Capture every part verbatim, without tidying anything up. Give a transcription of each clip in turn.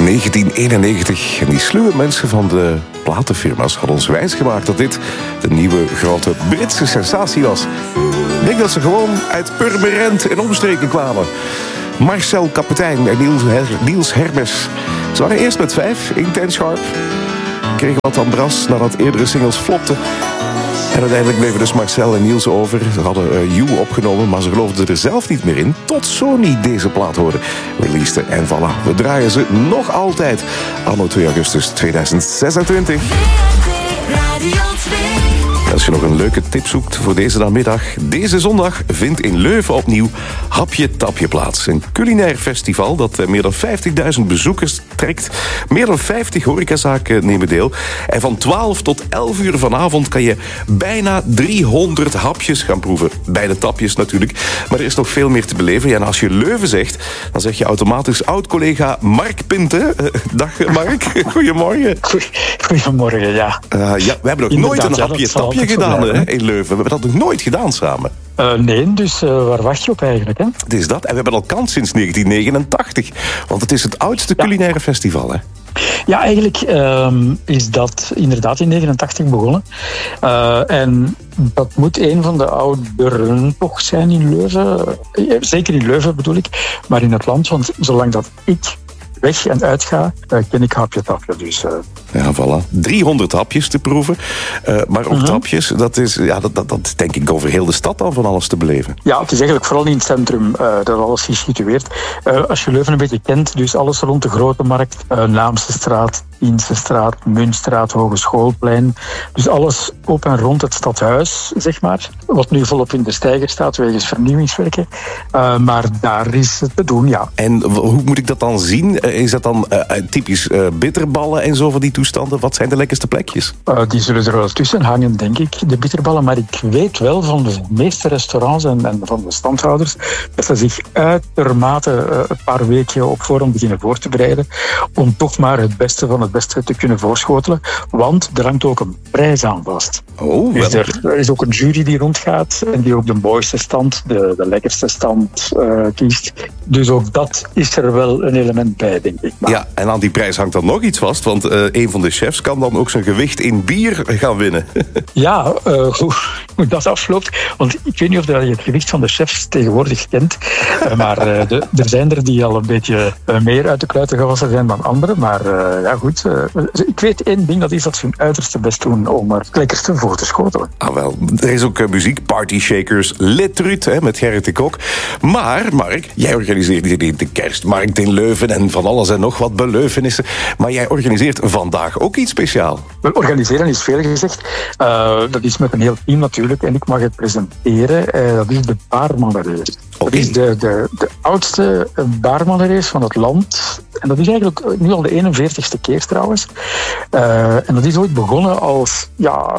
negentien eenennegentig. En die sluwe mensen van de platenfirma's hadden ons wijsgemaakt dat dit de nieuwe grote Britse sensatie was. Ik denk dat ze gewoon uit Purmerend en omstreken kwamen. Marcel Kapitein en Niels, Her- Niels Hermes. Ze waren eerst met vijf, Intense Sharp. Kregen wat aan bras nadat eerdere singles flopten. En uiteindelijk bleven dus Marcel en Niels over. Ze hadden uh, You opgenomen, maar ze geloofden er zelf niet meer in. Tot Sony deze plaat hoorde, releasede. En voilà, we draaien ze nog altijd. Anno twee augustus tweeduizend zesentwintig. Als je nog een leuke tip zoekt voor deze namiddag. Deze zondag vindt in Leuven opnieuw Hapje Tapje plaats. Een culinair festival dat meer dan vijftigduizend bezoekers trekt. Meer dan vijftig horecazaken nemen deel. En van twaalf tot elf uur vanavond kan je bijna driehonderd hapjes gaan proeven. Bij de tapjes natuurlijk. Maar er is nog veel meer te beleven. Ja, en als je Leuven zegt, dan zeg je automatisch oud-collega Mark Pinte. Uh, dag Mark, goedemorgen. Goedemorgen, ja. Uh, ja, we hebben nog Inderdaad, nooit een ja, hapje tapje gedaan hè, in Leuven. We hebben dat nog nooit gedaan samen. Uh, nee, dus uh, waar wacht je op eigenlijk? Hè? Het is dat. En we hebben al kans sinds negentien negenentachtig. Want het is het oudste ja. culinaire festival. Hè? Ja, eigenlijk uh, is dat inderdaad in negenentachtig begonnen. Uh, en dat moet een van de ouderen toch zijn in Leuven. Uh, zeker in Leuven bedoel ik. Maar in het land, want zolang dat ik weg en uitga, uh, ken ik hapje tapje. Dus, uh... Ja, voilà. driehonderd hapjes te proeven. Uh, maar ook mm-hmm. tapjes, dat is, ja, dat, dat, dat denk ik over heel de stad dan van alles te beleven. Ja, het is eigenlijk vooral in het centrum uh, dat alles gesitueerd. Uh, als je Leuven een beetje kent, dus alles rond de Grote Markt, uh, Naamsestraat, Insestraat, Muntstraat, Hogeschoolplein. Dus alles op en rond het stadhuis, zeg maar. Wat nu volop in de steiger staat, wegens vernieuwingswerken. Uh, maar daar is het te doen, ja. En hoe moet ik dat dan zien? Is dat dan uh, typisch uh, bitterballen en zo van die toestanden? Wat zijn de lekkerste plekjes? Uh, die zullen er wel tussen hangen, denk ik, de bitterballen. Maar ik weet wel van de meeste restaurants en, en van de standhouders dat ze zich uitermate uh, een paar weken op voorhand beginnen voor te bereiden om toch maar het beste van het beste te kunnen voorschotelen. Want er hangt ook een prijs aan vast. Oh, wel. Dus er, er is ook een jury die rondgaat en die ook de mooiste stand, de, de lekkerste stand uh, kiest. Dus ook dat is er wel een element bij, denk ik. Maar... Ja, en aan die prijs hangt dan nog iets vast, want uh, een van de chefs kan dan ook zijn gewicht in bier gaan winnen. Ja, uh, hoe, hoe dat afloopt. Want ik weet niet of je het gewicht van de chefs tegenwoordig kent. Uh, maar uh, de, er zijn er die al een beetje uh, meer uit de kluiten gewassen zijn dan anderen. Maar uh, ja, goed. Uh, ik weet één ding, dat is dat ze hun uiterste best doen om er het lekkerste voor te schotelen. Ah wel, er is ook uh, muziek, Party Shakers, Letruut, hè, met Gerrit de Kok. Maar, Mark, jij organiseert niet de kerstmarkt in Leuven en van alles en nog wat beleuvenissen. Maar jij organiseert vandaag ook iets speciaal. Wel, organiseren is veel gezegd. Uh, dat is met een heel team natuurlijk. En ik mag het presenteren. Uh, dat is de baarmannenrace. Okay. Dat is de, de, de oudste baarmannenrace van het land. En dat is eigenlijk nu al de eenenveertigste keer trouwens. Uh, en dat is ooit begonnen als ja,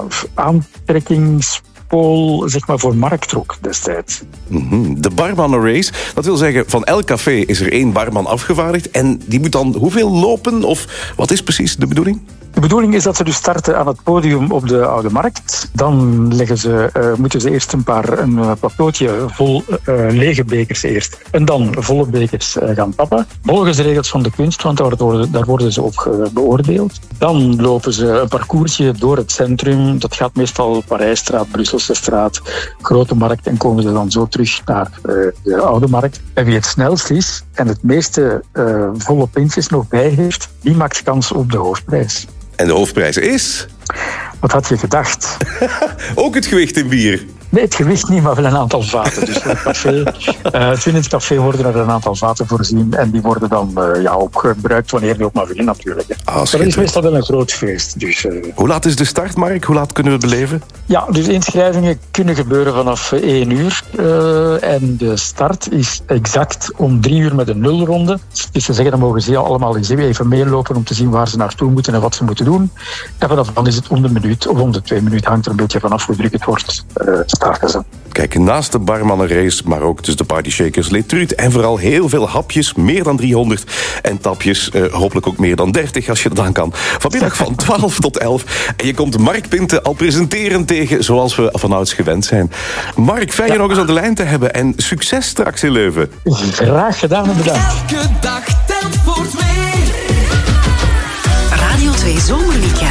aantrekkingspool zeg maar, voor marktrok destijds. Mm-hmm. De barmannenrace, dat wil zeggen van elk café is er één barman afgevaardigd. En die moet dan hoeveel lopen? Of wat is precies de bedoeling? De bedoeling is dat ze dus starten aan het podium op de Oude Markt. Dan leggen ze, uh, moeten ze eerst een paar een uh, plateautje vol uh, lege bekers eerst. En dan volle bekers uh, gaan tappen. Volgens de regels van de kunst, want daar worden, daar worden ze op uh, beoordeeld. Dan lopen ze een parcoursje door het centrum. Dat gaat meestal Parijsstraat, Brusselse straat, Grote Markt. En komen ze dan zo terug naar uh, de Oude Markt. En wie het snelst is en het meeste uh, volle pintjes nog bij heeft, die maakt kans op de hoofdprijs. En de hoofdprijs is? Wat had je gedacht? Ook het gewicht in bier? Nee, het gewicht niet, maar wel een aantal vaten. Dus in het café, uh, in het café worden er een aantal vaten voorzien. En die worden dan uh, ja, ook gebruikt wanneer je ook maar wil, natuurlijk. Ah, dat is meestal wel een groot feest. Dus, uh... Hoe laat is de start, Mark? Hoe laat kunnen we het beleven? Ja, dus inschrijvingen kunnen gebeuren vanaf één uur. Uh, en de start is exact om drie uur met een nulronde. Dus ze zeggen, dan mogen ze allemaal eens even meelopen om te zien waar ze naartoe moeten en wat ze moeten doen. En vanaf dan is het om de minuut of om de twee minuten, hangt er een beetje vanaf hoe druk het wordt. Uh, starten ze. Kijk, naast de barmannenrace, maar ook dus de Party Shakers, Letruut en vooral heel veel hapjes, meer dan driehonderd. En tapjes, uh, hopelijk ook meer dan dertig als je dat aan kan. Vanmiddag van twaalf tot elf. En je komt Mark Pinte al presenteren tegen, zoals we vanouds gewend zijn. Mark, fijn je ja. nog eens aan de lijn te hebben en succes straks in Leuven. Graag gedaan en bedankt. Elke dag telt voor twee. Zomerweekend.